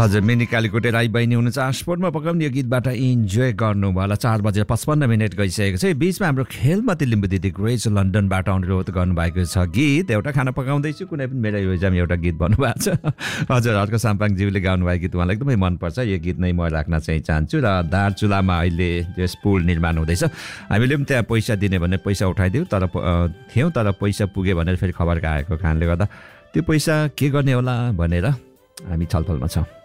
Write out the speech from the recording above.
हजुर मिनी कालीकोटे राई बहिनी हुनुहुन्छ स्पोर्टमा पकाउने यो गीतबाट इन्जोय गर्नु होला 4:55 गइसकेको छ बीचमा हाम्रो खेलमती लिम्बू दिदी ग्रेज लन्डनबाट अनुरोध गर्नुभएको छ गीत एउटा खाना पकाउँदैछु कुनै पनि मेरो योजना एउटा गीत भन्नुभएको छ हजुर हर्क साम्पाङज्यूले गाउनुभएको गीत उहाँलाई एकदमै मनपर्छ यो गीत नै म राख्न चाहिँ चाहन्छु र दार्चुलामा अहिले यस पुल निर्माण हुँदैछ हामीले पनि त्यहाँ पैसा दिने भने पैसा उठाइदिउँ तर पैसा पुग्यो भनेर फेरि खबर आएको कारणले गर्दा त्यो पैसा के गर्ने होला भनेर हामी छलफलमा छौँ